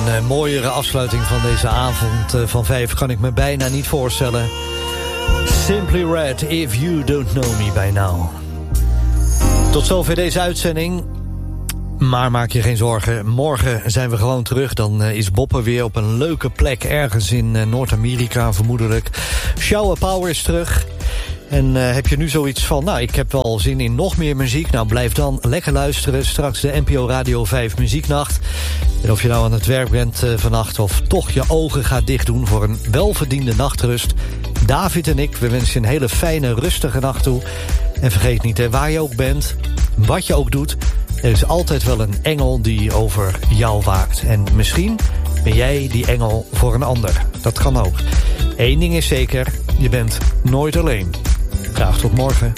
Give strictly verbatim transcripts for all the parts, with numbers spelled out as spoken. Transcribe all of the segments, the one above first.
Een mooiere afsluiting van deze avond uh, van vijf kan ik me bijna niet voorstellen. Simply Red, If You Don't Know Me By Now. Tot zover deze uitzending. Maar maak je geen zorgen, morgen zijn we gewoon terug. Dan uh, is Bob er weer op een leuke plek ergens in uh, Noord-Amerika vermoedelijk. Shower Power is terug. En uh, heb je nu zoiets van, nou, ik heb wel zin in nog meer muziek. Nou, blijf dan lekker luisteren. Straks de N P O Radio vijf Muzieknacht. En of je nou aan het werk bent uh, vannacht of toch je ogen gaat dichtdoen voor een welverdiende nachtrust. David en ik, we wensen je een hele fijne, rustige nacht toe. En vergeet niet, hè, waar je ook bent, wat je ook doet, er is altijd wel een engel die over jou waakt. En misschien ben jij die engel voor een ander. Dat kan ook. Eén ding is zeker, je bent nooit alleen. Graag tot morgen.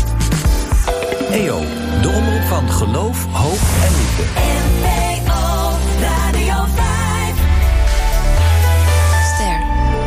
E O, de omroep van geloof, hoop en liefde. N P O Radio vijf. Ster.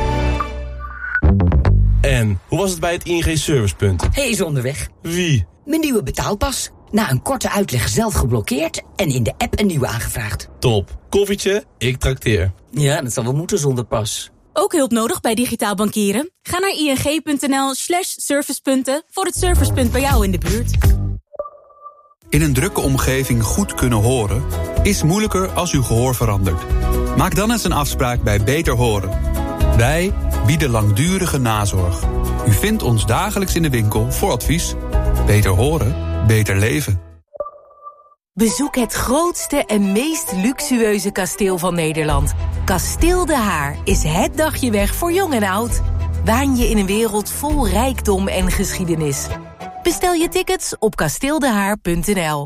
En, hoe was het bij het I N G Servicepunt? Hij is onderweg. Wie? Mijn nieuwe betaalpas. Na een korte uitleg zelf geblokkeerd en in de app een nieuwe aangevraagd. Top. Koffietje, ik trakteer. Ja, dat zal wel moeten zonder pas. Ook hulp nodig bij digitaal bankieren? Ga naar ing.nl slash servicepunten voor het servicepunt bij jou in de buurt. In een drukke omgeving goed kunnen horen is moeilijker als uw gehoor verandert. Maak dan eens een afspraak bij Beter Horen. Wij bieden langdurige nazorg. U vindt ons dagelijks in de winkel voor advies. Beter horen, beter leven. Bezoek het grootste en meest luxueuze kasteel van Nederland. Kasteel De Haar is het dagje weg voor jong en oud. Waan je in een wereld vol rijkdom en geschiedenis. Bestel je tickets op kasteeldehaar punt n l.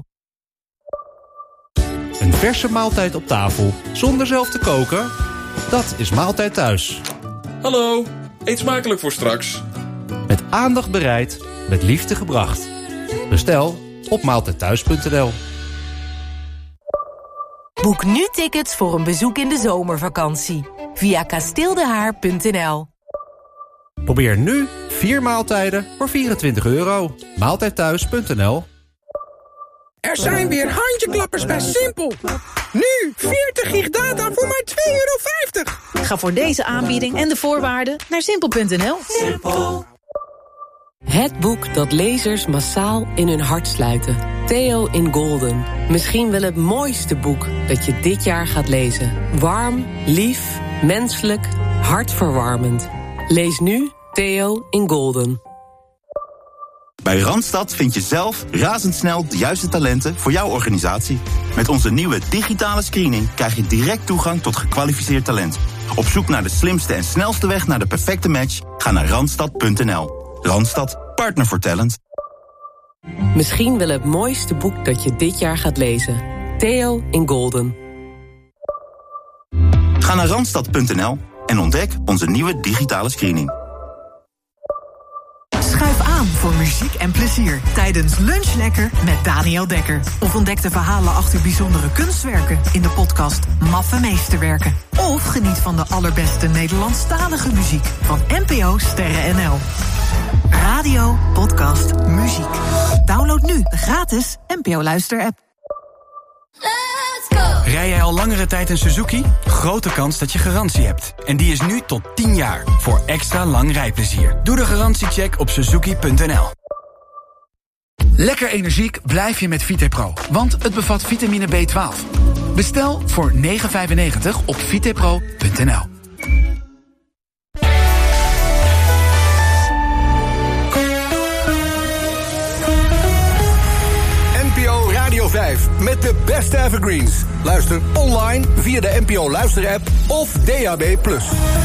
Een verse maaltijd op tafel, zonder zelf te koken? Dat is Maaltijd Thuis. Hallo, eet smakelijk voor straks. Met aandacht bereid, met liefde gebracht. Bestel op maaltijd thuis punt n l. Boek nu tickets voor een bezoek in de zomervakantie. Via kasteeldehaar punt n l. Probeer nu vier maaltijden voor vierentwintig euro. maaltijd thuis punt n l. Er zijn weer handjeklappers bij Simpel. Nu veertig gig data voor maar twee euro vijftig. Ga voor deze aanbieding en de voorwaarden naar simpel punt n l. Simpel. Het boek dat lezers massaal in hun hart sluiten. Theo in Golden. Misschien wel het mooiste boek dat je dit jaar gaat lezen. Warm, lief, menselijk, hartverwarmend. Lees nu Theo in Golden. Bij Randstad vind je zelf razendsnel de juiste talenten voor jouw organisatie. Met onze nieuwe digitale screening krijg je direct toegang tot gekwalificeerd talent. Op zoek naar de slimste en snelste weg naar de perfecte match? Ga naar randstad punt n l. Randstad, partner voor talent. Misschien wel het mooiste boek dat je dit jaar gaat lezen. Theo in Golden. Ga naar randstad punt n l en ontdek onze nieuwe digitale screening. Schuif aan voor muziek en plezier tijdens Lunch Lekker met Daniel Dekker. Of ontdek de verhalen achter bijzondere kunstwerken in de podcast Maffe Meesterwerken. Of geniet van de allerbeste Nederlandstalige muziek van N P O Sterren N L. Radio, podcast, muziek. Download nu de gratis N P O Luister-app. Rij jij al langere tijd een Suzuki? Grote kans dat je garantie hebt. En die is nu tot tien jaar, voor extra lang rijplezier. Doe de garantiecheck op suzuki punt n l. Lekker energiek blijf je met Vitepro, want het bevat vitamine B twaalf. Bestel voor negen vijfennegentig op vitepro punt n l. N P O Radio vijf met de beste evergreens. Luister online via de N P O Luister-app of D A B plus.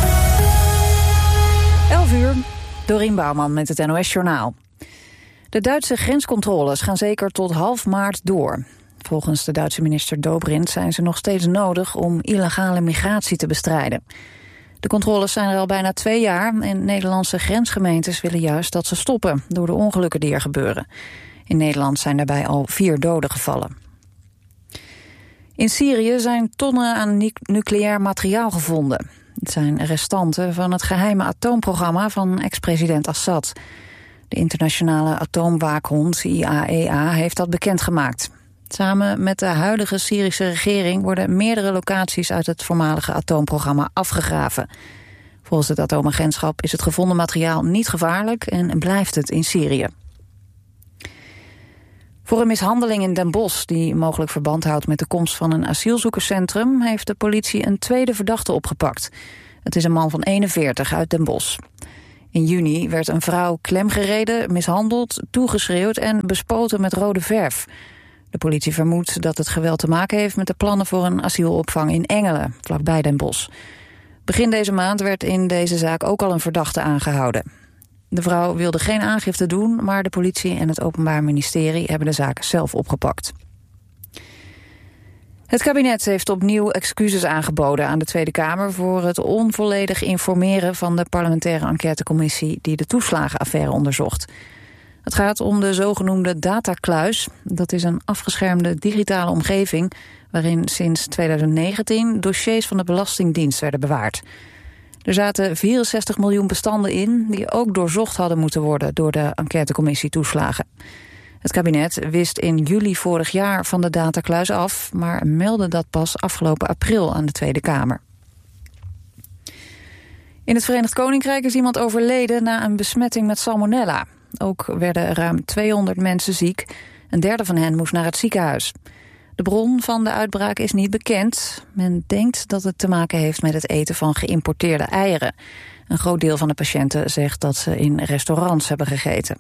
elf uur, Dorien Bouwman met het N O S-journaal. De Duitse grenscontroles gaan zeker tot half maart door. Volgens de Duitse minister Dobrindt zijn ze nog steeds nodig om illegale migratie te bestrijden. De controles zijn er al bijna twee jaar en Nederlandse grensgemeentes willen juist dat ze stoppen door de ongelukken die er gebeuren. In Nederland zijn daarbij al vier doden gevallen. In Syrië zijn tonnen aan nucleair materiaal gevonden. Het zijn restanten van het geheime atoomprogramma van ex-president Assad. De internationale atoomwaakhond I A E A heeft dat bekendgemaakt. Samen met de huidige Syrische regering worden meerdere locaties uit het voormalige atoomprogramma afgegraven. Volgens het atoomagentschap is het gevonden materiaal niet gevaarlijk en blijft het in Syrië. Voor een mishandeling in Den Bosch, die mogelijk verband houdt met de komst van een asielzoekerscentrum, heeft de politie een tweede verdachte opgepakt. Het is een man van eenenveertig uit Den Bosch. In juni werd een vrouw klemgereden, mishandeld, toegeschreeuwd en bespoten met rode verf. De politie vermoedt dat het geweld te maken heeft met de plannen voor een asielopvang in Engelen, vlakbij Den Bosch. Begin deze maand werd in deze zaak ook al een verdachte aangehouden. De vrouw wilde geen aangifte doen, maar de politie en het Openbaar Ministerie hebben de zaak zelf opgepakt. Het kabinet heeft opnieuw excuses aangeboden aan de Tweede Kamer voor het onvolledig informeren van de parlementaire enquêtecommissie die de toeslagenaffaire onderzocht. Het gaat om de zogenoemde datakluis. Dat is een afgeschermde digitale omgeving waarin sinds tweeduizend negentien dossiers van de Belastingdienst werden bewaard. Er zaten vierenzestig miljoen bestanden in die ook doorzocht hadden moeten worden door de enquêtecommissie toeslagen. Het kabinet wist in juli vorig jaar van de datakluis af, maar meldde dat pas afgelopen april aan de Tweede Kamer. In het Verenigd Koninkrijk is iemand overleden na een besmetting met salmonella. Ook werden ruim tweehonderd mensen ziek. Een derde van hen moest naar het ziekenhuis. De bron van de uitbraak is niet bekend. Men denkt dat het te maken heeft met het eten van geïmporteerde eieren. Een groot deel van de patiënten zegt dat ze in restaurants hebben gegeten.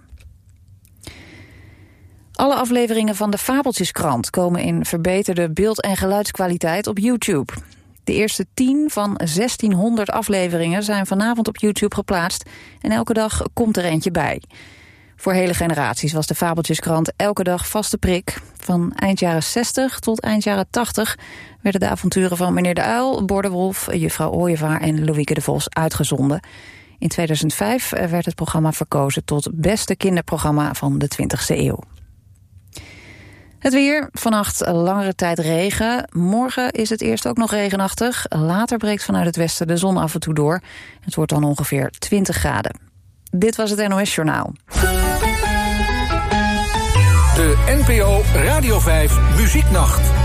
Alle afleveringen van de Fabeltjeskrant komen in verbeterde beeld- en geluidskwaliteit op YouTube. De eerste tien van zestienhonderd afleveringen zijn vanavond op YouTube geplaatst en elke dag komt er eentje bij. Voor hele generaties was de Fabeltjeskrant elke dag vaste prik. Van eind jaren zestig tot eind jaren tachtig werden de avonturen van meneer de Uil, Bor de Wolf, juffrouw Ooievaar en Loïke de Vos uitgezonden. In tweeduizend vijf werd het programma verkozen tot beste kinderprogramma van de twintigste eeuw. Het weer, vannacht langere tijd regen. Morgen is het eerst ook nog regenachtig. Later breekt vanuit het westen de zon af en toe door. Het wordt dan ongeveer twintig graden. Dit was het N O S Journaal. De N P O Radio vijf Muzieknacht.